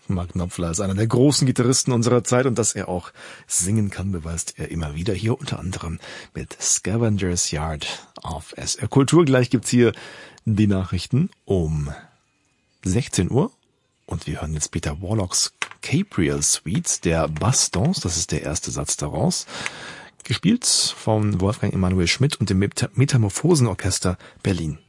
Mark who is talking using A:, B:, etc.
A: Mark Knopfler ist einer der großen Gitarristen unserer Zeit und dass er auch singen kann, beweist er immer wieder. Hier unter anderem mit Scavenger's Yard auf SR Kultur. Gleich gibt's hier die Nachrichten um 16 Uhr und wir hören jetzt Peter Warlocks Capriel Suite, der Bastons, das ist der erste Satz daraus, gespielt von Wolfgang Emanuel Schmidt und dem Metamorphosenorchester Berlin.